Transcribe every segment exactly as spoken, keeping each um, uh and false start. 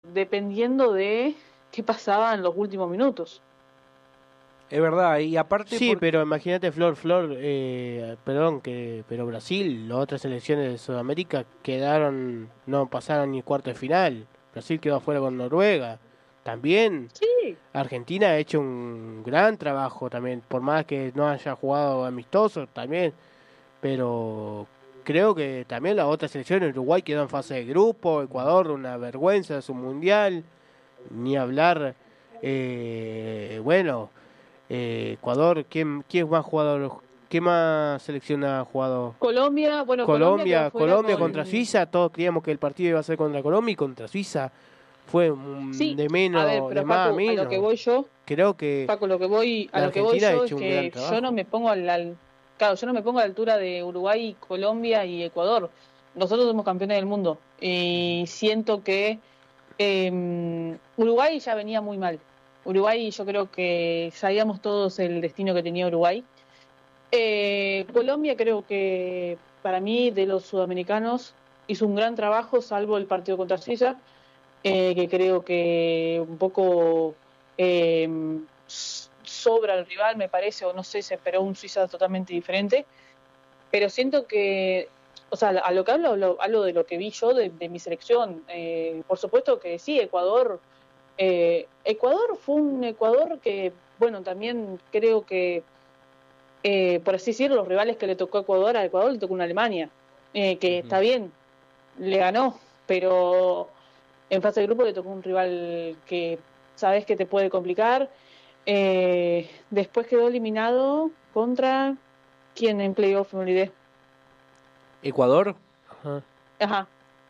dependiendo de qué pasaba en los últimos minutos. Es verdad, y aparte... Sí, por... pero imagínate, Flor, Flor, eh, perdón, que pero Brasil, las otras selecciones de Sudamérica quedaron, no pasaron ni cuarto de final. Brasil quedó afuera con Noruega. También Sí. Argentina ha hecho un gran trabajo también, por más que no haya jugado amistoso también, pero creo que también las otras selecciones, Uruguay quedó en fase de grupo, Ecuador una vergüenza de su mundial, ni hablar, eh, bueno, eh, Ecuador, ¿quién, quién más jugador, qué más selección ha jugado? Colombia, bueno, Colombia quedó Colombia, fuera Colombia con... contra Suiza, todos creíamos que el partido iba a ser contra Colombia y contra Suiza fue Sí, mm, de a ver, menos, de pero más a Facu, a lo que menos. voy yo, Creo que Facu, lo que voy, a la lo que voy Argentina ha yo es hecho un gran que yo no trabajo. me pongo al, al- claro, yo no me pongo a la altura de Uruguay, Colombia y Ecuador. Nosotros somos campeones del mundo y siento que eh, Uruguay ya venía muy mal. Uruguay, yo creo que sabíamos todos el destino que tenía Uruguay. Eh, Colombia creo que para mí de los sudamericanos hizo un gran trabajo, salvo el partido contra Suiza, eh, que creo que un poco eh, sobra el rival, me parece, o no sé, se esperó un Suiza totalmente diferente, pero siento que, o sea, a lo que hablo, hablo, hablo de lo que vi yo de, de mi selección. Eh, por supuesto que sí, Ecuador, eh, Ecuador fue un Ecuador que, bueno, también creo que, eh, por así decirlo, los rivales que le tocó a Ecuador, a Ecuador le tocó una Alemania, eh, que Uh-huh. está bien, le ganó, pero en fase de grupo le tocó un rival que sabes que te puede complicar. Eh, después quedó eliminado contra quién en playoff, me olvidé. Ecuador. Ajá. Ajá.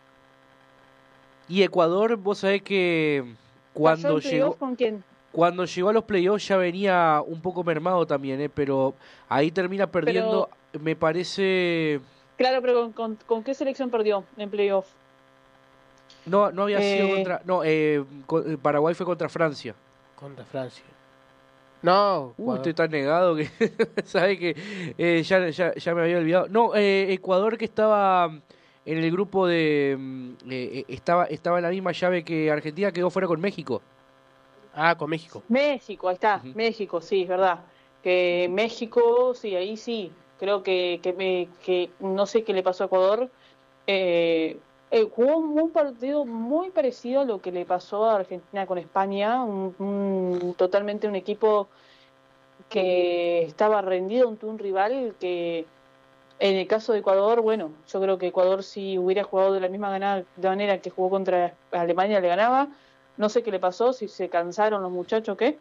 Y Ecuador, vos sabés que ¿Cayó cuando en llegó playoff con quién? cuando llegó a los playoffs ya venía un poco mermado también, ¿eh? Pero ahí termina perdiendo, Pero, me parece... claro, pero ¿con, con, con qué selección perdió en playoff? No, no había sido Eh, contra... No, eh, con- Paraguay fue contra Francia. Contra Francia. No, Uh, Ecuador. estoy tan negado que... ¿Sabés que eh, ya, ya, ya me había olvidado? No, eh, Ecuador que estaba en el grupo de... mm, eh, eh, estaba, estaba en la misma llave que Argentina, quedó fuera con México. Ah, con México. México, ahí está, Ujú. México, sí, es verdad. Que México, sí, ahí sí. Creo que, que, me, que no sé qué le pasó a Ecuador. Eh, eh, jugó un partido muy parecido a lo que le pasó a Argentina con España, un, un- totalmente un equipo que estaba rendido ante un rival que en el caso de Ecuador, bueno, yo creo que Ecuador si hubiera jugado de la misma ganada, de manera que jugó contra Alemania le ganaba. No sé qué le pasó, si se cansaron los muchachos o qué,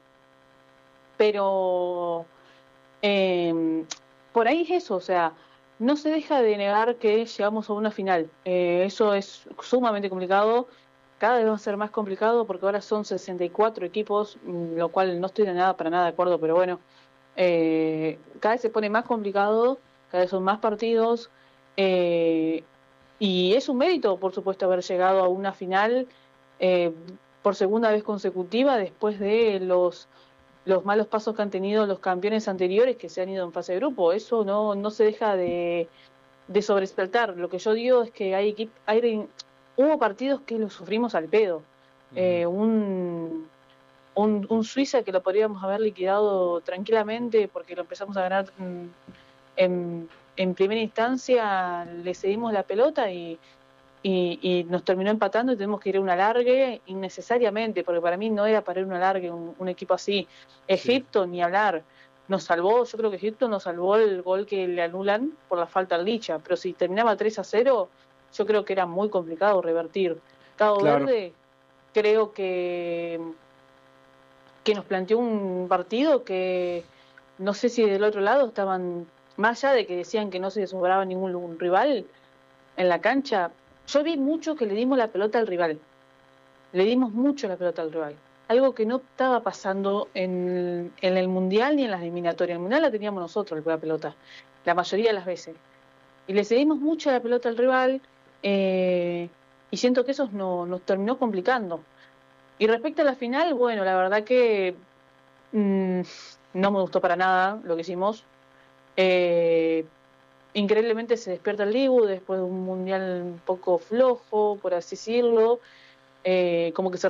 pero eh, por ahí es eso, o sea, no se deja de negar que llegamos a una final. Eh, eso es sumamente complicado, cada vez va a ser más complicado porque ahora son sesenta y cuatro equipos, lo cual no estoy de nada para nada de acuerdo, pero bueno, eh, cada vez se pone más complicado, cada vez son más partidos, eh, y es un mérito, por supuesto, haber llegado a una final eh, por segunda vez consecutiva después de los los malos pasos que han tenido los campeones anteriores que se han ido en fase de grupo. Eso no, no se deja de, de sobresaltar. Lo que yo digo es que hay, hay hubo partidos que los sufrimos al pedo. Uh-huh. Eh, un, un, un Suiza que lo podríamos haber liquidado tranquilamente porque lo empezamos a ganar en, en primera instancia, le cedimos la pelota y, y, y nos terminó empatando y tuvimos que ir a un alargue innecesariamente, porque para mí no era para ir a un alargue un, un equipo así. Sí. Egipto, ni hablar, nos salvó, yo creo que Egipto nos salvó el gol que le anulan por la falta al Licha, pero si terminaba tres a cero, yo creo que era muy complicado revertir. Cabo Claro. Verde, creo que, que nos planteó un partido que no sé si del otro lado estaban, más allá de que decían que no se sobraba ningún rival en la cancha, yo vi mucho que le dimos la pelota al rival. Le dimos mucho la pelota al rival. Algo que no estaba pasando en, en el Mundial ni en las eliminatorias. En el Mundial la teníamos nosotros, la pelota, la mayoría de las veces. Y le cedimos mucho la pelota al rival eh, y siento que eso no, nos terminó complicando. Y respecto a la final, bueno, la verdad que mmm, no me gustó para nada lo que hicimos. Eh, increíblemente se despierta el Dibu después de un mundial un poco flojo, por así decirlo, eh, como que se